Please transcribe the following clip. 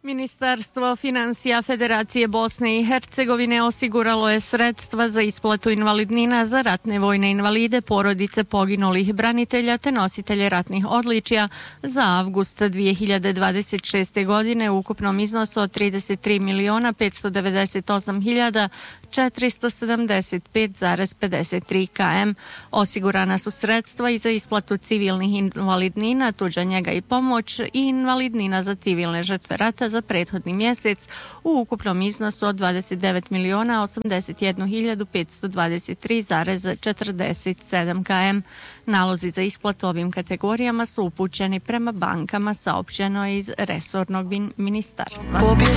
Ministarstvo financija Federacije Bosne i Hercegovine osiguralo je sredstva za isplatu invalidnina za ratne vojne invalide, porodice poginulih branitelja te nositelje ratnih odličja za avgust 2026. godine u ukupnom iznosu od 33.598.475,53 km. Osigurana su sredstva i za isplatu civilnih invalidnina, tuđa njega i pomoć i invalidnina za civilne žrtve rata za prethodni mjesec u ukupnom iznosu od 29.081.523,47 km. Nalozi za isplatu ovim kategorijama su upućeni prema bankama, saopćeno iz resornog ministarstva.